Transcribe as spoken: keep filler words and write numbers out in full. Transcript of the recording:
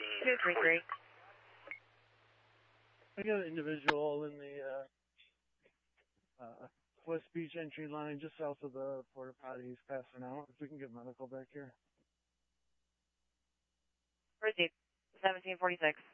two three three. I got an individual in the uh, uh, West Beach entry line just south of the porta potties passing out. If we can get medical back here. Received. seventeen forty-six.